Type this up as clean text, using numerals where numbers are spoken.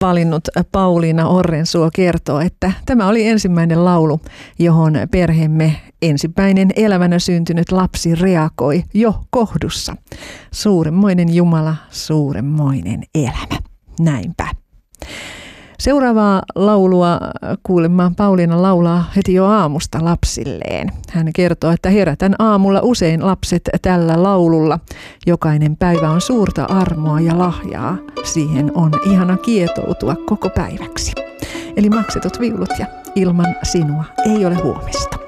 valinnut Pauliina Orrensuo kertoo, että tämä oli ensimmäinen laulu, johon perheemme ensimmäinen elävänä syntynyt lapsi reagoi jo kohdussa. Suuremmoinen Jumala, suuremmoinen elämä. Näinpä. Seuraavaa laulua kuulemaan Pauliina laulaa heti jo aamusta lapsilleen. Hän kertoo, että herätän aamulla usein lapset tällä laululla. Jokainen päivä on suurta armoa ja lahjaa. Siihen on ihana kietoutua koko päiväksi. Eli maksetut viulut ja ilman sinua ei ole huomista.